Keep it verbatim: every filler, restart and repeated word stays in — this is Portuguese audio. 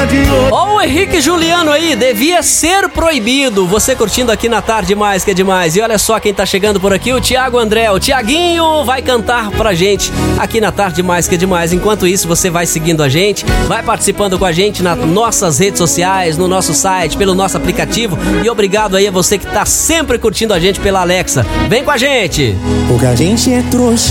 é de outro. Ó, o Henrique Juliano aí, devia ser proibido. Você curtindo aqui na Tarde Mais, que é demais. E olha só quem tá chegando por aqui, o Thiago André. O Thiaguinho vai cantar pra gente aqui na Tarde Mais, que é demais. Enquanto isso, você vai seguindo a gente, vai participando com a gente nas nossas redes sociais, no nosso site, pelo nosso aplicativo. E obrigado aí a você que tá sempre curtindo a gente pela Alexa. Vem com a gente! Porque a gente é trouxa,